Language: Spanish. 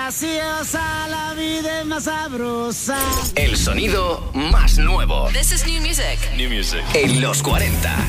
graciosa, la vida es más sabrosa. El sonido más nuevo. This is new music. New music. En los 40.